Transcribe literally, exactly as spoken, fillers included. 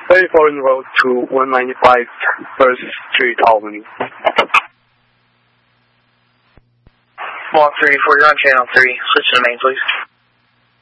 thirty-four en route to one ninety-five First Street, Albany. Walk three four, you're on channel three. Switch to the main, please.